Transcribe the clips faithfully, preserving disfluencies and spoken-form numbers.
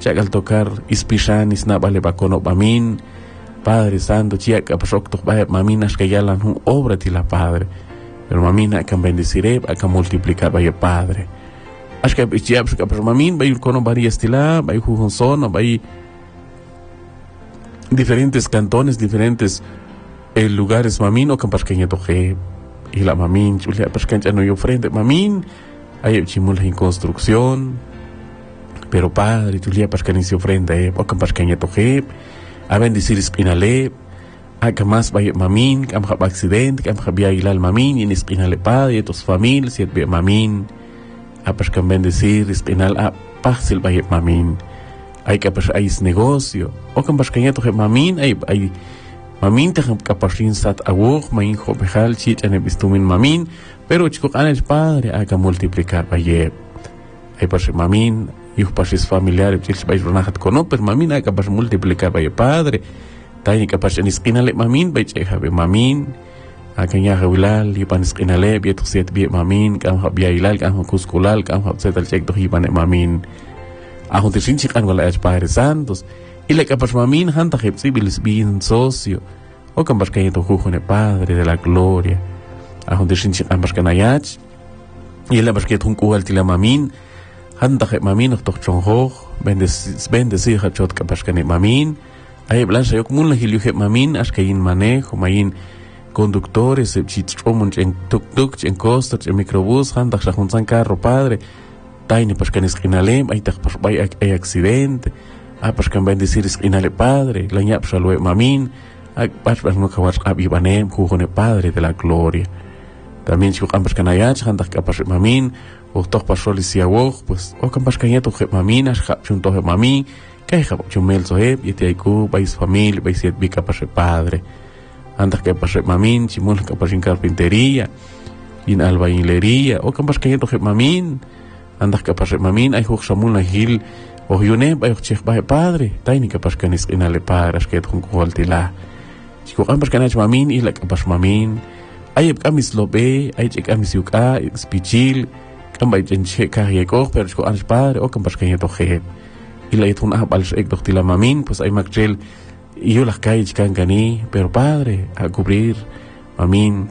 chak al tocar ispishan isnabale bakono mamin, Padre Santo, chiak apasok tok bayap mamin as kayalan hung obra tila Padre. Pero mamin akan bendecir, akan multiplicar bayap Padre. As que chiap que apas mamin bayul kono varias tila, bay hujun sono, bay diferentes cantones, diferentes eh, lugares mamin o campas que toje y la mamin chulia pas cancha no yo frente mamin hay chimul en construcción pero Padre chulia pas que inicio frente o campas que toje a bendecir espinale a que más vaya mamin cam hab accidente cam hab ya ilal mamin y en espinale Padre tus familias y be mamin a pas que bendecir espinal a pasil vaya mamin hay que pas hay negocio o campas que toje mamin hay hay mamin te kapasin sat awok main ho behal chit ane bistumin mamin pero chico anes Padre akan multiplicar bayep ay pas mamin yuh pasis familiar chis bay ronahat kono per mamin akan pas multiplicar bayep Padre tani kapas anis kinale mamin bay che habe mamin akan ya hawilal yipanis kinale bi to set bi mamin kam hab ya ilal kam kuskulal kam hab setal chek to hipane mamin ahon te sin chikan wala es Padre Santos y le capas mamin hanta hepsibilis bien socio o campas que to jujone Padre de la gloria a donde sin ambas canayach y le pas que tun kual tila mamin hanta hep mamin to chonjo bendes bendecir hachot capas que mamin ay blansa yo como la hilio hep mamin as que in manejo main conductores chitron en tuk tuk en costa en microbús hanta sa junsan carro Padre taine pas que esquinalem ay tak pas bay ay accidente ah pas kan bendecir esquinale Padre la ñap salue mamin ah pas pas no kawas abibanem jujone Padre de la gloria también si kan pas kan ayach handak kapas mamin o tok pas solisia wog pues o kan pas kan yeto je mamin as hab chun to je mamin kay hab chumel so he yeti aiku bais familia bais yet bi kapas Padre handak kapas mamin si mul kapas en carpintería in albañilería o kan pas kan yeto je mamin handak kapas mamin ay hug samul na hil o yune bay chekh bay Padre taini kapas kanis inale Padre as ket hun koltila chico ambas kanach mamin ila kapas mamin ay kamis lobe ay chek kamis yuka spichil kambay jenche ka yeko pero chico ans Padre o kapas kanyeto he ila itun abal ek doktila mamin pues ay makchel iyo las kay chikan gani pero Padre a cubrir mamin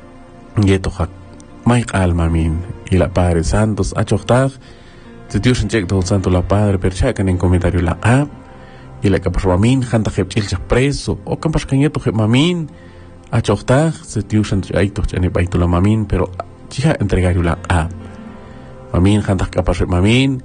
yeto hak may qal mamin ila Padre Santos a choktag si Dios en check todo santo la Padre pero chacan en comentario la app y la capas mamin hanta hep chil preso o campas cañeto hep mamin a choktag si Dios en ay to chane baito la mamin pero chiha entregar la app mamin hanta capas mamin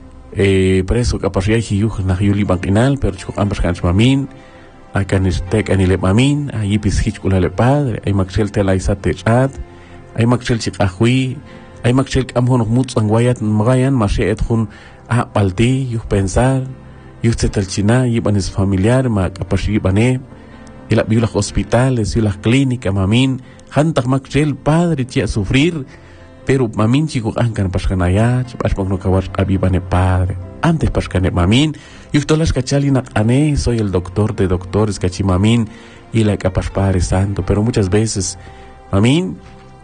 eh preso capas ya hiu na yuli bankinal pero chico ambas cans mamin akan istek anile mamin ay pishich kula le Padre ay maxel tela isate chat ay maxel chikahui ay magchel am hono muts ang wayat magayan masya et hun a palti yuh pensar yuh setal china yibanes familiar ma kapasi bane ila biulah hospitales biulah clínica mamin hantak magchel Padre tia sufrir pero mamin chico angkan paskanaya pas pagno kawas abi bane Padre antes paskane mamin yuh tolas kachali nak ane soy el doctor de doctores kachi mamin ila kapas Padre Santo pero muchas veces mamin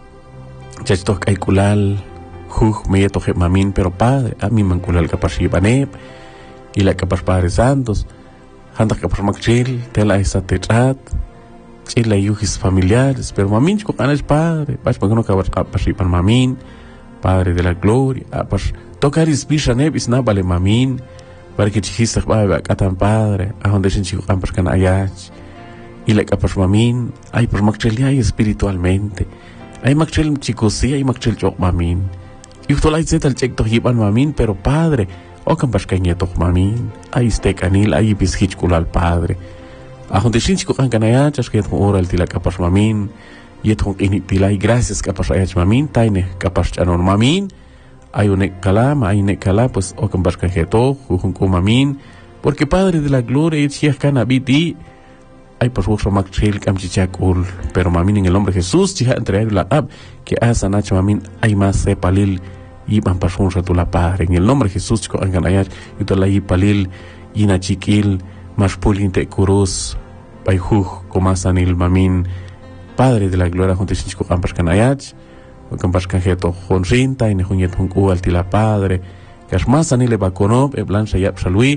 chachtok ay kulal juj me yeto je mamin pero Padre a mi mankulal kapas ibanep y la kapas Padre Santos handa kapas makchil tela esa tetrat chila yujis familiares pero mamin chico canas Padre pas pagano kapas kapas iban mamin Padre de la gloria pas tocar ispisha nebis na vale mamin para que chihista ba katan Padre a donde sin chico kapas kan ayach y la kapas mamin ay por makchil ya espiritualmente ay magchel chikosi ay magchel chok mamin yuhtolay zetal chek to hiban mamin pero Padre o kampas kanyeto mamin ay stek anil ay bishich kulal Padre ahon de shinchiko kan kanaya chas ket oral tila kapas mamin yet hon ini tilay gracias kapas ayach mamin taine kapas chanon mamin ay unek kala ay nek kala pues o kampas kanyeto hujun ko mamin porque Padre de la gloria et chiah kana biti ay por favor magchil kam chichakul pero mamin en el nombre de Jesús chiha entregar la ab que asa nach mamin ay más se palil y van pasón sa tu la Padre en el nombre de Jesús chico angan ayat y to la y palil y na chiquil más pulinte cruz ay juj como sanil mamin Padre de la gloria junto chico ampas kan ayat o kampas kan jeto honrinta y ne hunyet hun ku alti la Padre que as más sanil ba konob e blansa yap salui